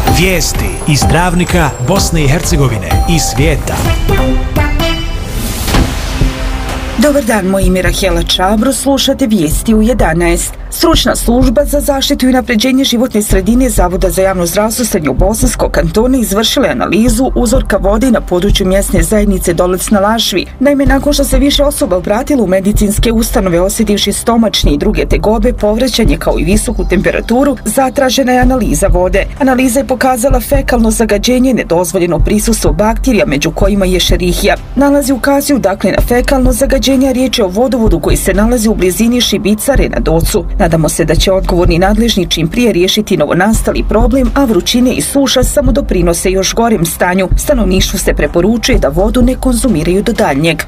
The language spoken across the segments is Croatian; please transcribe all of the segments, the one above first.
Vijesti iz Travnika, Bosne i Hercegovine i svijeta. Dobar dan, moje ime je Rahela Čabro, slušate vijesti u 11. Stručna služba za zaštitu i unapređenje životne sredine Zavoda za javno zdravstvo Srednjobosanskog kantona izvršila je analizu uzorka vode na području mjesne zajednice Dolec na Lašvi. Naime, nakon što se više osoba obratilo u medicinske ustanove osjetivši stomačne i druge tegobe, povraćanje kao i visoku temperaturu, zatražena je analiza vode. Analiza je pokazala fekalno zagađenje, nedozvoljeno prisustvo bakterija među kojima je šerihija. Nalazi ukazuju dakle na fekalno zagađenje, riječ je o vodovodu koji se nalazi u blizini Šibicare na Docu. Nadamo se da će odgovorni nadležni čim prije riješiti novonastali problem, a vrućine i suša samo doprinose još gorem stanju. Stanovništvu se preporučuje da vodu ne konzumiraju do daljnjeg.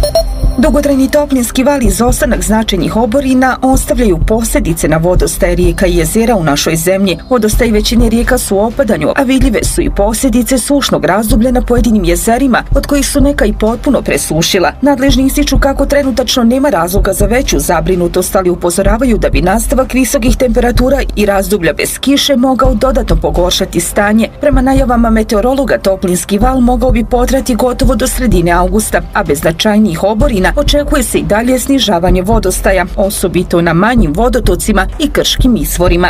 Dugotrajni toplinski val i izostanak značajnih oborina ostavljaju posljedice na vodostaje rijeka i jezera u našoj zemlji. Vodostaji većine rijeka su u opadanju, a vidljive su i posljedice sušnog razdoblja na pojedinim jezerima, od kojih su neka i potpuno presušila. Nadležni ističu kako trenutačno nema razloga za veću zabrinutost, ali upozoravaju da bi nastavak visokih temperatura i razdoblja bez kiše mogao dodatno pogoršati stanje. Prema najavama meteorologa, toplinski val mogao bi potrajati gotovo do sredine avgusta, a bez značajnijih oborina očekuje se i dalje snižavanje vodostaja, osobito na manjim vodotocima i krškim izvorima.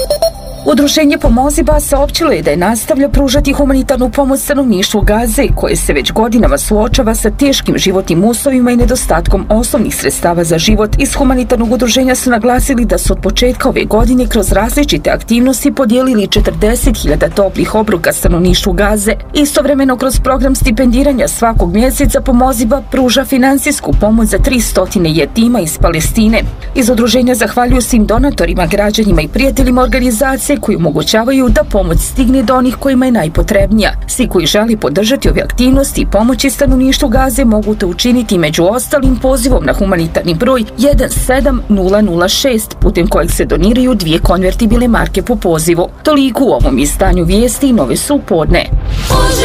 Udruženje Pomoziba saopćilo je da je nastavlja pružati humanitarnu pomoć stanovništvu Gaze, koje se već godinama suočava sa teškim životnim uslovima i nedostatkom osnovnih sredstava za život. Iz humanitarnog udruženja su naglasili da su od početka ove godine kroz različite aktivnosti podijelili 40.000 toplih obroka stanovništvu Gaze. Istovremeno kroz program stipendiranja svakog mjeseca Pomoziba pruža financijsku pomoć za 300 jetima iz Palestine. Iz udruženja zahvaljuju svim donatorima, građanima i prijateljima organizacije koji omogućavaju da pomoć stigne do onih kojima je najpotrebnija. Svi koji želi podržati ove aktivnosti i pomoći stanovništvu Gaze mogu to učiniti među ostalim pozivom na humanitarni broj 17006, putem kojeg se doniraju 2 konvertibilne marke po pozivu. Toliko u ovom izdanju vijesti, nove su podne.